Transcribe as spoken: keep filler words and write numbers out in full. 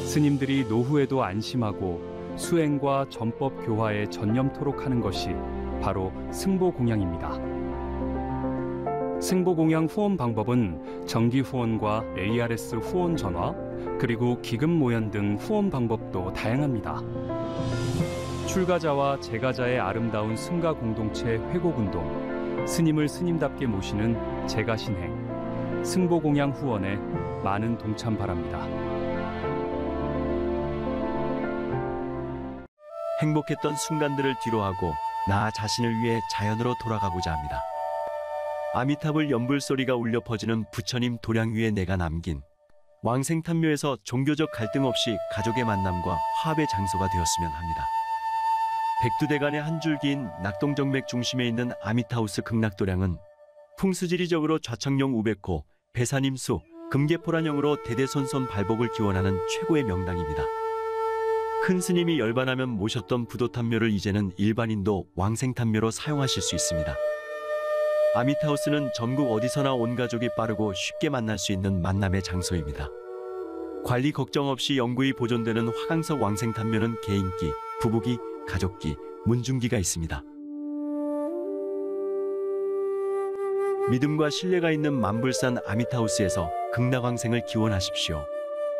스님들이 노후에도 안심하고 수행과 전법 교화에 전념토록 하는 것이 바로 승보공양입니다. 승보공양 후원 방법은 정기 후원과 에이아르에스 후원 전화, 그리고 기금 모연 등 후원 방법도 다양합니다. 출가자와 재가자의 아름다운 승가 공동체 회곡운동, 스님을 스님답게 모시는 재가신행, 승보공양 후원에 많은 동참 바랍니다. 행복했던 순간들을 뒤로하고 나 자신을 위해 자연으로 돌아가고자 합니다. 아미타불 연불소리가 울려 퍼지는 부처님 도량 위에 내가 남긴 왕생탄묘에서 종교적 갈등 없이 가족의 만남과 화합의 장소가 되었으면 합니다. 백두대간의 한 줄기인 낙동정맥 중심에 있는 아미타우스 극락도량은 풍수지리적으로 좌청룡 우백호, 배산임수, 금계포란형으로 대대손손 발복을 기원하는 최고의 명당입니다. 큰 스님이 열반하면 모셨던 부도탄묘를 이제는 일반인도 왕생탄묘로 사용하실 수 있습니다. 아미타우스는 전국 어디서나 온 가족이 빠르고 쉽게 만날 수 있는 만남의 장소입니다. 관리 걱정 없이 영구히 보존되는 화강석 왕생탄묘는 개인기, 부부기, 가족기, 문중기가 있습니다. 믿음과 신뢰가 있는 만불산 아미타우스에서 극락왕생을 기원하십시오.